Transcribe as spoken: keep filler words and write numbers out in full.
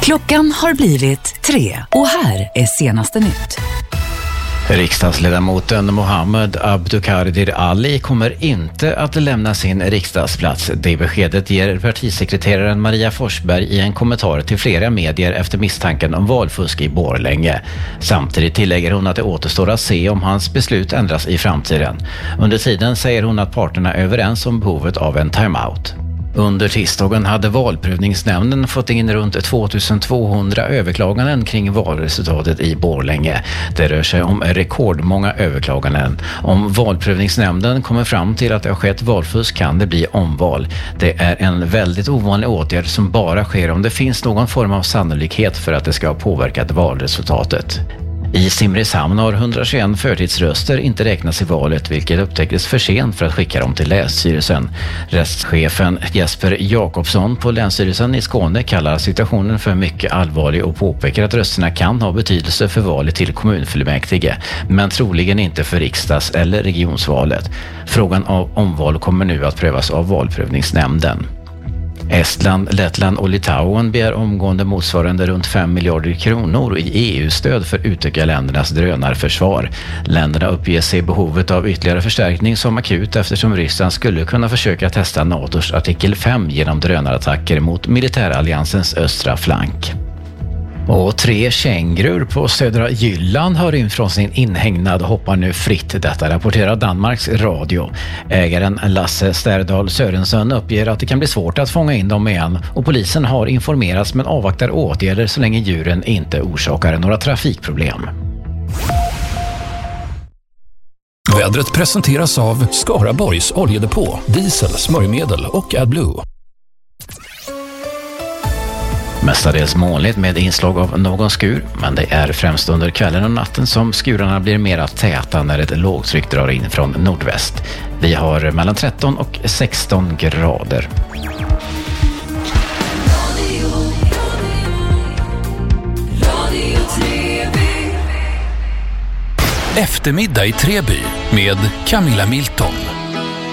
Klockan har blivit tre och här är senaste nytt. Riksdagsledamoten Mohammed Abdukadir Ali kommer inte att lämna sin riksdagsplats. Det beskedet ger partisekreteraren Maria Forsberg i en kommentar till flera medier efter misstanken om valfusk i Borlänge. Samtidigt tillägger hon att det återstår att se om hans beslut ändras i framtiden. Under tiden säger hon att parterna är överens om behovet av en timeout. Under tisdagen hade valprövningsnämnden fått in runt tvåtusentvåhundra överklaganden kring valresultatet i Borlänge. Det rör sig om rekordmånga överklaganden. Om valprövningsnämnden kommer fram till att det har skett valfusk kan det bli omval. Det är en väldigt ovanlig åtgärd som bara sker om det finns någon form av sannolikhet för att det ska ha påverkat valresultatet. I Simrishamn har hundratjugoett förtidsröster inte räknats i valet, vilket upptäcktes för sent för att skicka dem till länsstyrelsen. Rättschefen Jesper Jakobsson på Länsstyrelsen i Skåne kallar situationen för mycket allvarlig och påpekar att rösterna kan ha betydelse för valet till kommunfullmäktige, men troligen inte för riksdags- eller regionsvalet. Frågan om omval kommer nu att prövas av valprövningsnämnden. Estland, Lettland och Litauen begär omgående motsvarande runt fem miljarder kronor i E U-stöd för att utöka ländernas drönarförsvar. Länderna uppger sig behovet av ytterligare förstärkning som akut eftersom Ryssland skulle kunna försöka testa NATOs artikel fem genom drönarattacker mot militäralliansens östra flank. Och tre kängurur på södra Jylland har rymt från sin inhägnad och hoppar nu fritt. Detta rapporterar Danmarks radio. Ägaren Lasse Sterdal Sörensson uppger att det kan bli svårt att fånga in dem igen och polisen har informerats men avvaktar åtgärder så länge djuren inte orsakar några trafikproblem. Vädret presenteras av Skaraborgs oljedepå, diesel, smörjmedel och AdBlue. Mestadels molnigt med inslag av någon skur, men det är främst under kvällen och natten som skurarna blir mera täta när ett lågtryck drar in från nordväst. Vi har mellan tretton och sexton grader. Eftermiddag i Treby med Camilla Milton.